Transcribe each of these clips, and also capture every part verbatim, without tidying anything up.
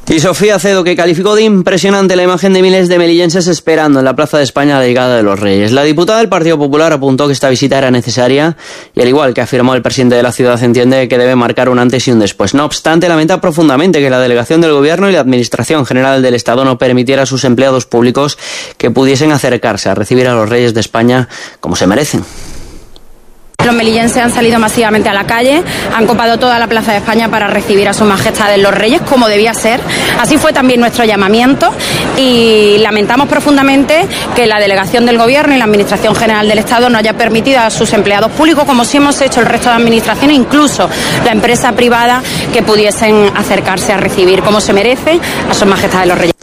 Y Sofía Cedo, que calificó de impresionante la imagen de miles de melillenses esperando en la Plaza de España la llegada de los Reyes. La diputada del Partido Popular apuntó que esta visita era necesaria y, al igual que afirmó el presidente de la ciudad, entiende que debe marcar un antes y un después. No obstante, lamenta profundamente que la delegación del Gobierno y la Administración General del Estado no permitiera a sus empleados públicos que pudiesen acercarse a recibir a los Reyes de España como se merecen. Los melillenses han salido masivamente a la calle, han copado toda la Plaza de España para recibir a sus majestades los Reyes, como debía ser. Así fue también nuestro llamamiento y lamentamos profundamente que la delegación del Gobierno y la Administración General del Estado no haya permitido a sus empleados públicos, como sí hemos hecho el resto de administraciones, incluso la empresa privada, que pudiesen acercarse a recibir como se merece a sus majestades los Reyes.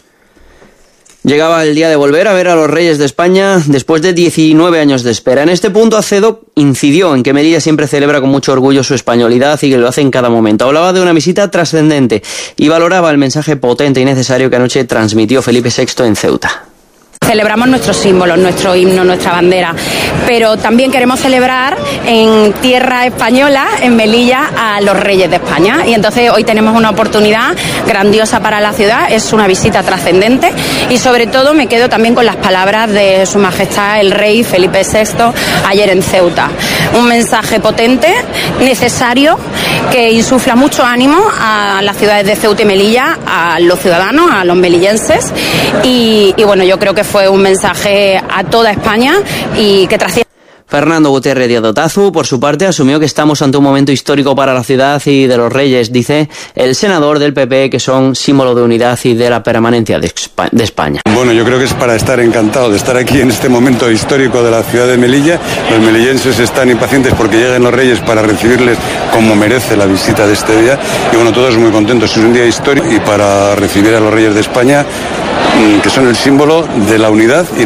Llegaba el día de volver a ver a los Reyes de España después de diecinueve años de espera. En este punto, Acedo incidió en que Melilla siempre celebra con mucho orgullo su españolidad y que lo hace en cada momento. Hablaba de una visita trascendente y valoraba el mensaje potente y necesario que anoche transmitió Felipe sexto en Ceuta. Celebramos nuestros símbolos, nuestro himno, nuestra bandera, pero también queremos celebrar en tierra española, en Melilla, a los Reyes de España. Y entonces hoy tenemos una oportunidad grandiosa para la ciudad, es una visita trascendente y sobre todo me quedo también con las palabras de Su Majestad el Rey Felipe sexto ayer en Ceuta. Un mensaje potente, necesario, que insufla mucho ánimo a las ciudades de Ceuta y Melilla, a los ciudadanos, a los melillenses y, y bueno, yo creo que fue un mensaje a toda España y que trasciende. Fernando Gutiérrez Díaz de Otazu, por su parte, asumió que estamos ante un momento histórico para la ciudad y de los Reyes, dice el senador del P P, que son símbolo de unidad y de la permanencia de España. Bueno, yo creo que es para estar encantado de estar aquí en este momento histórico de la ciudad de Melilla. Los melillenses están impacientes porque lleguen los Reyes para recibirles como merece la visita de este día. Y bueno, todos muy contentos. Es un día histórico y para recibir a los Reyes de España, que son el símbolo de la unidad y